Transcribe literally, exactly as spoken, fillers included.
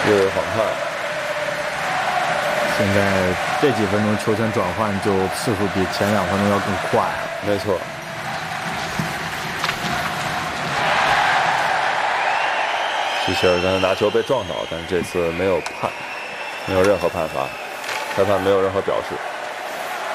越位黄判。 现在这几分钟球权转换就次数比前两分钟要更快。 没错。希切尔刚才拿球被撞倒，但是这次没有判，没有任何判罚，裁判没有任何表示。